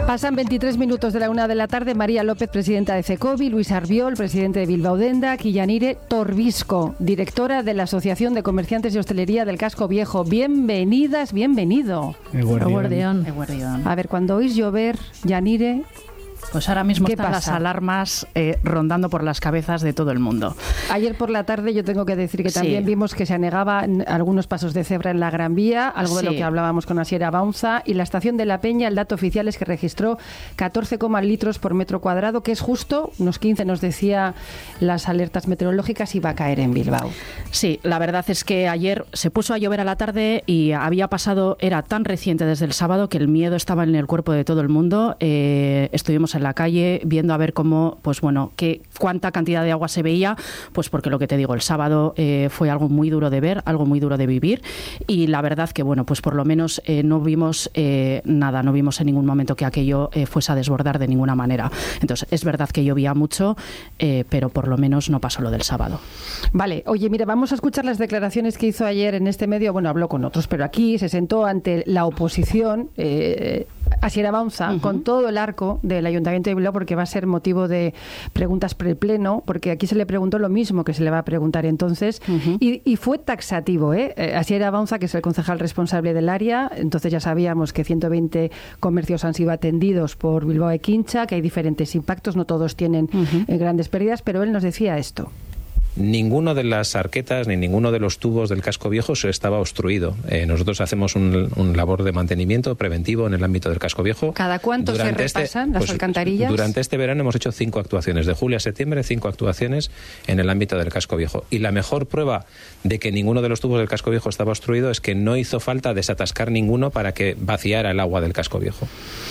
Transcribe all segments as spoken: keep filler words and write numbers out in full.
Pasan veintitrés minutos de la una de la tarde. María López, presidenta de CECOBI, Luis Arbiol, presidente de Bilbao Dendak, y Yanire Torbisco, directora de la Asociación de Comerciantes y Hostelería del Casco Viejo. Bienvenidas, bienvenido. Eguerdión. A ver, cuando oís llover, Yanire... Pues ahora mismo ¿Qué están pasa? las alarmas eh, rondando por las cabezas de todo el mundo. Ayer por la tarde yo tengo que decir que también Sí. vimos que se anegaban algunos pasos de cebra en la Gran Vía, algo de Sí. lo que hablábamos con Asier Abaunza, y la estación de La Peña, el dato oficial es que registró catorce coma litros por metro cuadrado, que es justo, unos quince nos decía las alertas meteorológicas, iba a caer en Bilbao. Sí, la verdad es que ayer se puso a llover a la tarde y había pasado, era tan reciente desde el sábado que el miedo estaba en el cuerpo de todo el mundo. Eh, estuvimos en la calle viendo a ver cómo, pues bueno, qué, cuánta cantidad de agua se veía, pues porque lo que te digo, el sábado eh, fue algo muy duro de ver, algo muy duro de vivir, y la verdad que, bueno, pues por lo menos eh, no vimos eh, nada, no vimos en ningún momento que aquello eh, fuese a desbordar de ninguna manera. Entonces, es verdad que llovía mucho, eh, pero por lo menos no pasó lo del sábado. Vale, oye, mira, vamos a escuchar las declaraciones que hizo ayer en este medio. Bueno, habló con otros, pero aquí se sentó ante la oposición, eh, Asier Abaunza, uh-huh. con todo el arco del Ayuntamiento de Bilbao, porque va a ser motivo de preguntas prepleno, porque aquí se le preguntó lo mismo que se le va a preguntar entonces, uh-huh. y, y fue taxativo, ¿eh? Asier Abaunza, que es el concejal responsable del área, entonces ya sabíamos que ciento veinte comercios han sido atendidos por Bilbao Ekincha, que hay diferentes impactos, no todos tienen uh-huh. eh, grandes pérdidas, pero él nos decía esto. Ninguno de las arquetas ni ninguno de los tubos del casco viejo se estaba obstruido. Eh, nosotros hacemos un, un labor de mantenimiento preventivo en el ámbito del casco viejo. ¿Cada cuánto durante se repasan este, las pues, alcantarillas? Durante este verano hemos hecho cinco actuaciones, de julio a septiembre, cinco actuaciones en el ámbito del casco viejo. Y la mejor prueba de que ninguno de los tubos del casco viejo estaba obstruido es que no hizo falta desatascar ninguno para que vaciara el agua del casco viejo.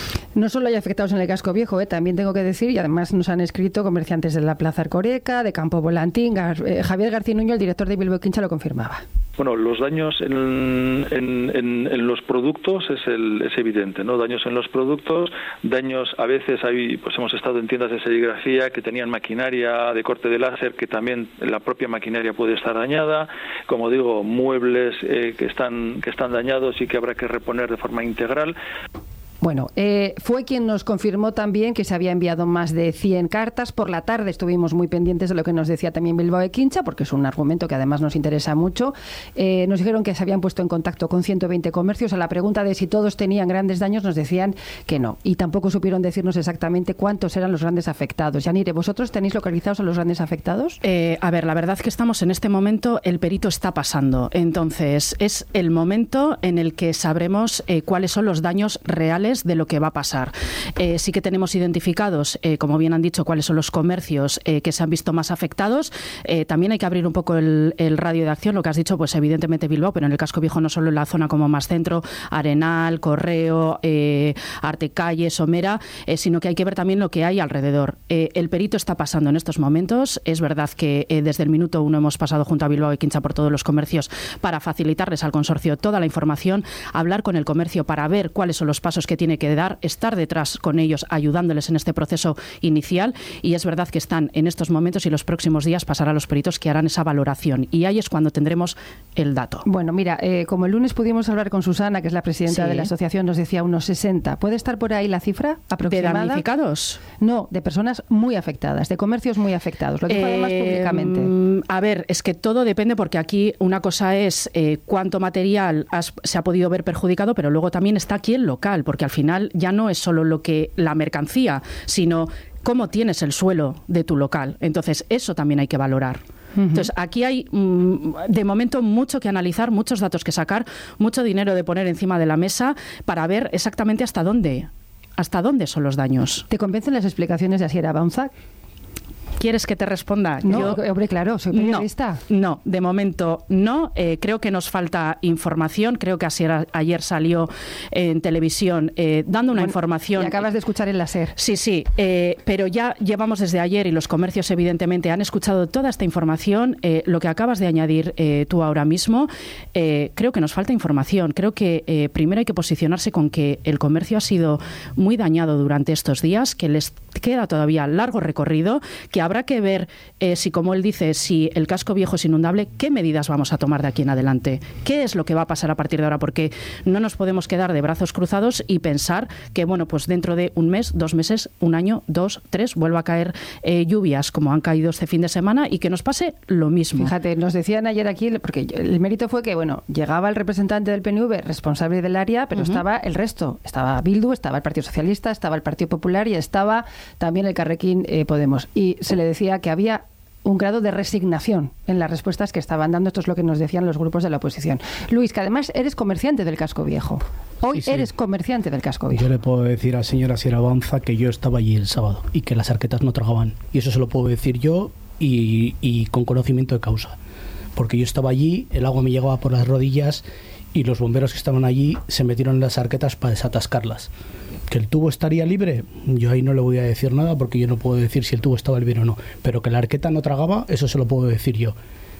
No solo hay afectados en el casco viejo, ¿eh? También tengo que decir, y además nos han escrito comerciantes de la Plaza Arcoreca, de Campo Volantín. Gar, eh, Javier García Nuño, el director de Bilbao Ekincha, lo confirmaba. Bueno, los daños en, en, en, en los productos es, el, es evidente, ¿no? Daños en los productos, daños a veces hay, pues hemos estado en tiendas de serigrafía que tenían maquinaria de corte de láser, que también la propia maquinaria puede estar dañada, como digo, muebles eh, que están que están dañados y que habrá que reponer de forma integral. Bueno, eh, fue quien nos confirmó también que se había enviado más de cien cartas. Por la tarde estuvimos muy pendientes de lo que nos decía también Bilbao Ekincha, porque es un argumento que además nos interesa mucho. Eh, nos dijeron que se habían puesto en contacto con ciento veinte comercios. A la pregunta de si todos tenían grandes daños nos decían que no. Y tampoco supieron decirnos exactamente cuántos eran los grandes afectados. Yanire, ¿vosotros tenéis localizados a los grandes afectados? Eh, a ver, la verdad que estamos en este momento, el perito está pasando. Entonces, es el momento en el que sabremos eh, cuáles son los daños reales de lo que va a pasar. Eh, sí que tenemos identificados, eh, como bien han dicho, cuáles son los comercios eh, que se han visto más afectados. Eh, también hay que abrir un poco el, el radio de acción. Lo que has dicho, pues evidentemente Bilbao, pero en el casco viejo no solo en la zona como más centro, Arenal, Correo, eh, Artecalle, Somera, eh, sino que hay que ver también lo que hay alrededor. Eh, el perito está pasando en estos momentos. Es verdad que eh, desde el minuto uno hemos pasado junto a Bilbao Ekincha por todos los comercios para facilitarles al consorcio toda la información, hablar con el comercio para ver cuáles son los pasos que tiene que dar, estar detrás con ellos, ayudándoles en este proceso inicial, y es verdad que están en estos momentos y los próximos días pasará a los peritos que harán esa valoración, y ahí es cuando tendremos el dato. Bueno, mira, eh, como el lunes pudimos hablar con Susana, que es la presidenta sí. de la asociación, nos decía unos sesenta. ¿Puede estar por ahí la cifra aproximada? ¿De damnificados? No, de personas muy afectadas, de comercios muy afectados. Lo dijo eh, además públicamente. A ver, es que todo depende, porque aquí una cosa es eh, cuánto material has, se ha podido ver perjudicado, pero luego también está aquí el local, porque al final ya no es solo lo que la mercancía, sino cómo tienes el suelo de tu local. Entonces, eso también hay que valorar. Uh-huh. Entonces, aquí hay, de momento, mucho que analizar, muchos datos que sacar, mucho dinero de poner encima de la mesa para ver exactamente hasta dónde, hasta dónde son los daños. ¿Te convencen las explicaciones de Asier Abaunza? ¿Quieres que te responda? No, Yo, hombre, claro, soy periodista. No, no, de momento no. Eh, creo que nos falta información. Creo que ayer, ayer salió en televisión eh, dando una bueno, información. Y acabas de escuchar el láser. Sí, sí, eh, pero ya llevamos desde ayer y los comercios evidentemente han escuchado toda esta información. Eh, lo que acabas de añadir eh, tú ahora mismo, eh, creo que nos falta información. Creo que eh, primero hay que posicionarse con que el comercio ha sido muy dañado durante estos días, que les queda todavía largo recorrido, que habrá que ver eh, si, como él dice, si el casco viejo es inundable, qué medidas vamos a tomar de aquí en adelante. ¿Qué es lo que va a pasar a partir de ahora? Porque no nos podemos quedar de brazos cruzados y pensar que, bueno, pues dentro de un mes, dos meses, un año, dos, tres, vuelva a caer eh, lluvias como han caído este fin de semana y que nos pase lo mismo. Fíjate, nos decían ayer aquí, porque el mérito fue que, bueno, llegaba el representante del P N V, responsable del área, pero uh-huh. estaba el resto. Estaba Bildu, estaba el Partido Socialista, estaba el Partido Popular y estaba también el Carrequín eh, Podemos. Y se le decía que había un grado de resignación en las respuestas que estaban dando. Esto es lo que nos decían los grupos de la oposición. Luis, que además eres comerciante del casco viejo. Hoy sí, sí. eres comerciante del casco viejo. Yo le puedo decir a la señora Asier Avanza que yo estaba allí el sábado y que las arquetas no tragaban. Y eso se lo puedo decir yo y, y con conocimiento de causa. Porque yo estaba allí, el agua me llegaba por las rodillas y los bomberos que estaban allí se metieron en las arquetas para desatascarlas. ¿Que el tubo estaría libre? Yo ahí no le voy a decir nada porque yo no puedo decir si el tubo estaba libre o no. Pero que la arqueta no tragaba, eso se lo puedo decir yo.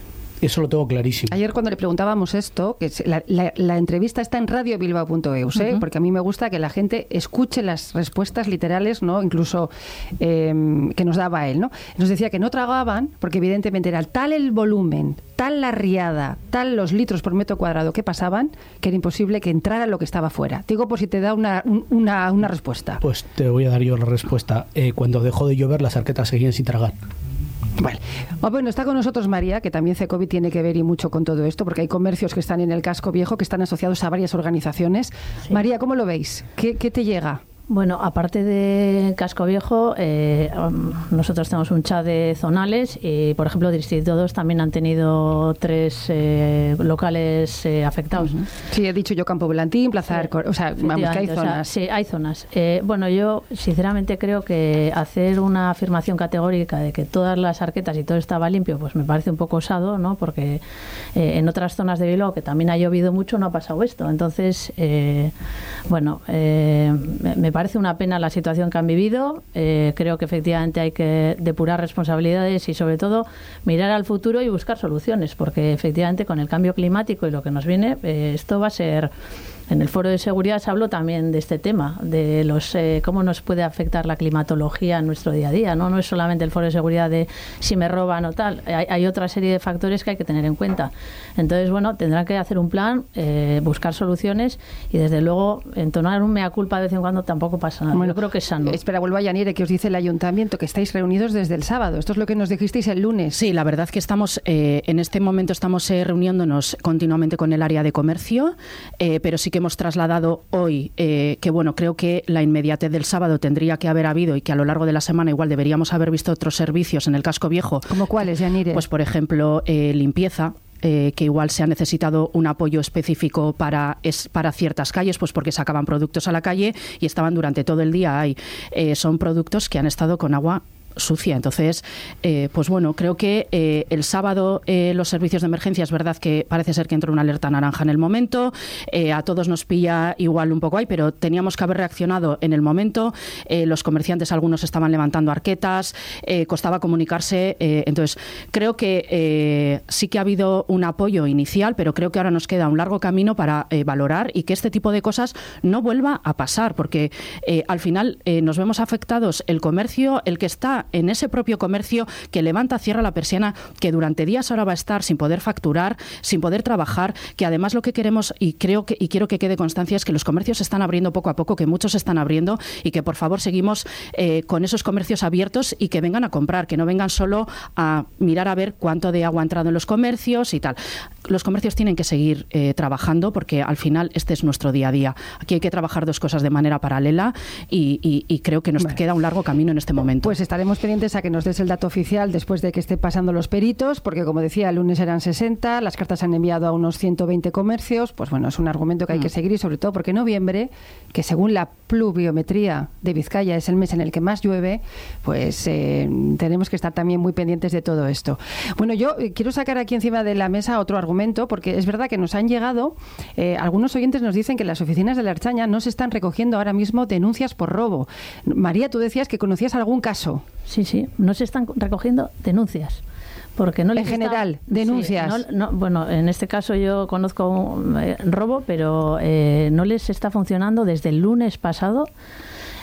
Eso lo tengo clarísimo. Ayer cuando le preguntábamos esto, que la, la, la entrevista está en radio bilbao punto e u, ¿eh? Uh-huh. Porque a mí me gusta que la gente escuche las respuestas literales, ¿no? Incluso eh, que nos daba él, ¿no? Nos decía que no tragaban porque evidentemente era tal el volumen, tal la riada, tal los litros por metro cuadrado que pasaban, que era imposible que entrara lo que estaba fuera. Digo por si te da una, una, una respuesta. Pues te voy a dar yo la respuesta. Eh, cuando dejó de llover, las arquetas seguían sin tragar. Vale. Oh, bueno, está con nosotros María, que también Cecovi tiene que ver y mucho con todo esto, porque hay comercios que están en el casco viejo, que están asociados a varias organizaciones. Sí. María, ¿cómo lo veis? ¿Qué, qué te llega? Bueno, aparte de Casco Viejo, eh, nosotros tenemos un chat de zonales y, por ejemplo, Distrito dos también han tenido tres eh, locales eh, afectados. Uh-huh. Sí, he dicho yo Campo Volantín, Plaza sí, Arcor, o sea, vamos, que hay zonas. O sea, sí, hay zonas. Eh, bueno, yo sinceramente creo que hacer una afirmación categórica de que todas las arquetas y todo estaba limpio, pues me parece un poco osado, ¿no? Porque eh, en otras zonas de Bilbao, que también ha llovido mucho, no ha pasado esto. Entonces, eh, bueno, eh, me parece una pena la situación que han vivido. Eh, creo que efectivamente hay que depurar responsabilidades y sobre todo mirar al futuro y buscar soluciones, porque efectivamente con el cambio climático y lo que nos viene, eh, esto va a ser... En el foro de seguridad se habló también de este tema, de los eh, cómo nos puede afectar la climatología en nuestro día a día. No, no es solamente el foro de seguridad de si me roban o tal. Hay, hay otra serie de factores que hay que tener en cuenta. Entonces, bueno, tendrán que hacer un plan, eh, buscar soluciones y, desde luego, entonar un mea culpa de vez en cuando tampoco pasa nada. Bueno, yo creo que es sano. Espera, vuelvo a Yanire, que os dice el ayuntamiento que estáis reunidos desde el sábado. Esto es lo que nos dijisteis el lunes. Sí, la verdad que estamos, eh, en este momento estamos eh, reuniéndonos continuamente con el área de comercio, eh, pero sí que hemos trasladado hoy eh, que, bueno, creo que la inmediatez del sábado tendría que haber habido y que a lo largo de la semana igual deberíamos haber visto otros servicios en el casco viejo. ¿Cómo cuáles, Yanire? Pues, por ejemplo, eh, limpieza. Eh, que igual se ha necesitado un apoyo específico para, es, para ciertas calles, pues porque sacaban productos a la calle y estaban durante todo el día ahí. Eh, son productos que han estado con agua sucia. Entonces, eh, pues bueno, creo que eh, el sábado eh, los servicios de emergencia, es verdad que parece ser que entró una alerta naranja en el momento, eh, a todos nos pilla igual un poco ahí, pero teníamos que haber reaccionado en el momento. Eh, los comerciantes, algunos estaban levantando arquetas, eh, costaba comunicarse, eh, entonces creo que eh, sí que ha habido un apoyo inicial, pero creo que ahora nos queda un largo camino para eh, valorar y que este tipo de cosas no vuelva a pasar, porque eh, al final eh, nos vemos afectados el comercio, el que está en ese propio comercio, que levanta, cierra la persiana, que durante días ahora va a estar sin poder facturar, sin poder trabajar, que además lo que queremos, y creo que y quiero que quede constancia, es que los comercios se están abriendo poco a poco, que muchos se están abriendo y que por favor seguimos eh, con esos comercios abiertos y que vengan a comprar, que no vengan solo a mirar a ver cuánto de agua ha entrado en los comercios y tal. Los comercios tienen que seguir eh, trabajando, porque al final este es nuestro día a día. Aquí hay que trabajar dos cosas de manera paralela y, y, y creo que nos bueno. queda un largo camino en este momento. Pues estaremos pendientes a que nos des el dato oficial después de que esté pasando los peritos, porque como decía, el lunes eran sesenta, las cartas han enviado a unos ciento veinte comercios. Pues bueno, es un argumento que hay mm. que seguir, y sobre todo porque noviembre, que según la pluviometría de Vizcaya es el mes en el que más llueve, pues eh, tenemos que estar también muy pendientes de todo esto. Bueno, yo eh, quiero sacar aquí encima de la mesa otro argumento, porque es verdad que nos han llegado, eh, algunos oyentes nos dicen que en las oficinas de la Ertzaintza no se están recogiendo ahora mismo denuncias por robo. María, tú decías que conocías algún caso. Sí, sí, no se están recogiendo denuncias. Porque no les en general, está, denuncias. Sí, no, no, bueno, en este caso yo conozco un eh, robo, pero eh, no les está funcionando desde el lunes pasado.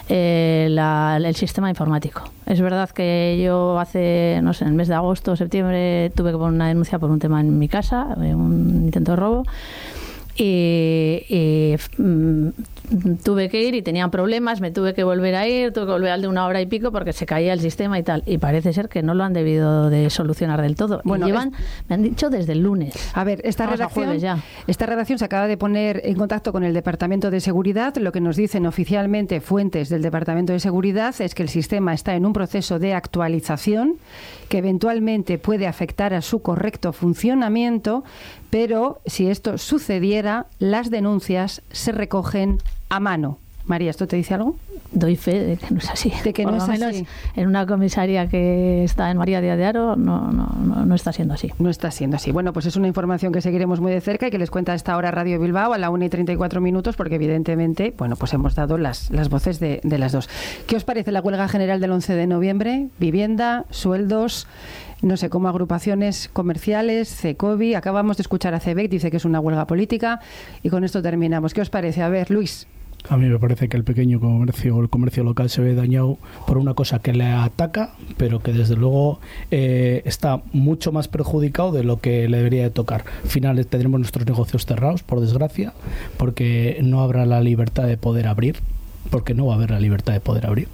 eh, la, el sistema informático. Es verdad que yo hace, no sé, en el mes de agosto o septiembre tuve que poner una denuncia por un tema en mi casa, un intento de robo. Y, y mm, tuve que ir y tenía problemas, me tuve que volver a ir, tuve que volver al de una hora y pico porque se caía el sistema y tal. Y parece ser que no lo han debido de solucionar del todo. Bueno, y llevan, es... me han dicho desde el lunes. A ver, esta redacción, ya. esta redacción se acaba de poner en contacto con el Departamento de Seguridad. Lo que nos dicen oficialmente fuentes del Departamento de Seguridad es que el sistema está en un proceso de actualización que eventualmente puede afectar a su correcto funcionamiento, pero si esto sucediera, las denuncias se recogen a mano. María, ¿esto te dice algo? Doy fe de que no es así. De que Por no lo es menos así. En una comisaría que está en María Díaz de Haro no, no, no, no está siendo así. No está siendo así. Bueno, pues es una información que seguiremos muy de cerca y que les cuenta a esta hora Radio Bilbao a la una y treinta y cuatro minutos, porque evidentemente, bueno, pues hemos dado las, las voces de, de las dos. ¿Qué os parece la huelga general del once de noviembre? Vivienda, sueldos, no sé, como agrupaciones comerciales, CECOBI. Acabamos de escuchar a CEBEC, dice que es una huelga política, y con esto terminamos. ¿Qué os parece? A ver, Luis. A mí me parece que el pequeño comercio o el comercio local se ve dañado por una cosa que le ataca, pero que desde luego eh, está mucho más perjudicado de lo que le debería de tocar. Al final tendremos nuestros negocios cerrados, por desgracia, porque no habrá la libertad de poder abrir, porque no va a haber la libertad de poder abrir.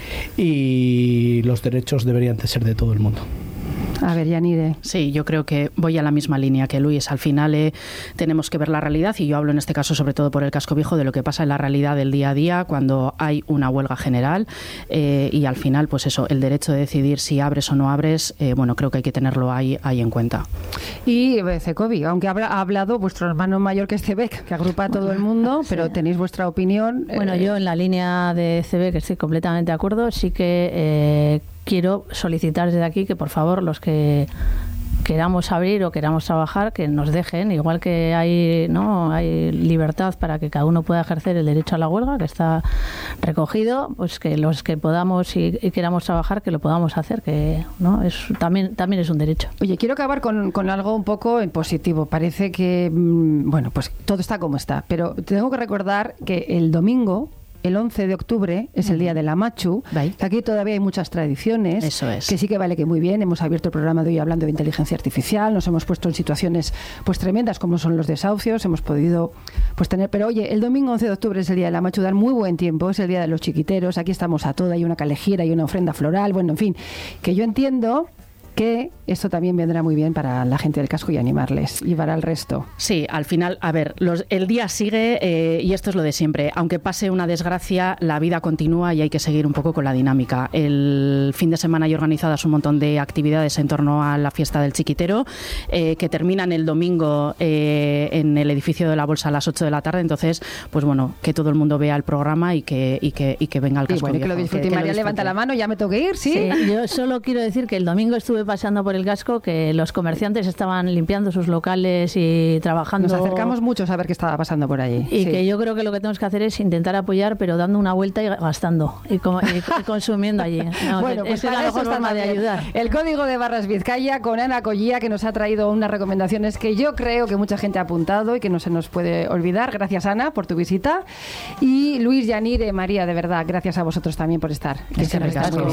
Y los derechos deberían de ser de todo el mundo. A ver, Yanire. Sí, yo creo que voy a la misma línea que Luis. Al final eh, tenemos que ver la realidad, y yo hablo en este caso sobre todo por el casco viejo, de lo que pasa en la realidad del día a día cuando hay una huelga general, eh, y al final, pues eso, el derecho de decidir si abres o no abres, eh, bueno, creo que hay que tenerlo ahí, ahí en cuenta. Y eh, CECOBI, aunque habla, ha hablado vuestro hermano mayor, que es CEBEC, que agrupa a todo el mundo, sí. Pero tenéis vuestra opinión. Bueno, eh, yo en la línea de CEBEC estoy completamente de acuerdo. Sí que eh, quiero solicitar desde aquí que por favor los que queramos abrir o queramos trabajar, que nos dejen, igual que hay no hay libertad para que cada uno pueda ejercer el derecho a la huelga, que está recogido, pues que los que podamos y, y queramos trabajar, que lo podamos hacer, que no es también también es un derecho. Oye, quiero acabar con, con algo un poco en positivo. Parece que bueno, pues todo está como está, pero tengo que recordar que el domingo, el once de octubre, es el día de la Machu, que aquí todavía hay muchas tradiciones. Eso es. Que sí que vale que muy bien. Hemos abierto el programa de hoy hablando de inteligencia artificial, nos hemos puesto en situaciones pues tremendas como son los desahucios, hemos podido pues tener... Pero oye, el domingo once de octubre es el día de la Machu, dan muy buen tiempo, es el día de los chiquiteros, aquí estamos a toda, hay una calejira, hay una ofrenda floral, bueno, en fin, que yo entiendo que esto también vendrá muy bien para la gente del casco y animarles, y para el resto. Sí, al final, a ver, los, el día sigue eh, y esto es lo de siempre. Aunque pase una desgracia, la vida continúa y hay que seguir un poco con la dinámica. El fin de semana hay organizadas un montón de actividades en torno a la fiesta del chiquitero, eh, que terminan el domingo eh, en el edificio de la Bolsa a las ocho de la tarde. Entonces, pues bueno, que todo el mundo vea el programa y que, y que, y que venga al casco. Y bueno, viejo, que lo disfrute. que, María que lo levanta la mano, ya me tengo que ir, ¿sí? Sí, yo solo quiero decir que el domingo estuve pasando por el casco, que los comerciantes estaban limpiando sus locales y trabajando. Nos acercamos mucho a saber qué estaba pasando por allí. Y sí. que yo creo que lo que tenemos que hacer es intentar apoyar, pero dando una vuelta y gastando y, com y consumiendo allí. No, bueno, pues es la mejor forma de ayudar. El Código de Barras Vizcaya con Ana Collía, que nos ha traído unas recomendaciones que yo creo que mucha gente ha apuntado y que no se nos puede olvidar. Gracias, Ana, por tu visita. Y Luis, Yanire, María, de verdad, gracias a vosotros también por estar. Que se recasco.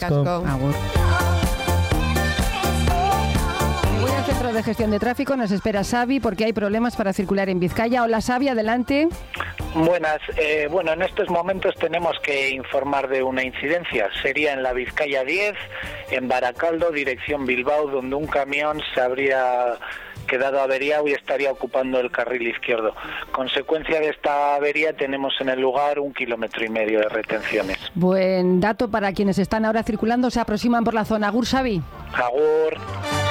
Centro de Gestión de Tráfico nos espera Xavi, porque hay problemas para circular en Vizcaya. Hola, Xavi, adelante. Buenas. Eh, bueno, en estos momentos tenemos que informar de una incidencia. Sería en la Vizcaya diez, en Baracaldo, dirección Bilbao, donde un camión se habría quedado averiado y estaría ocupando el carril izquierdo. Consecuencia de esta avería, tenemos en el lugar un kilómetro y medio de retenciones. Buen dato para quienes están ahora circulando, se aproximan por la zona. Agur, Xavi. Agur.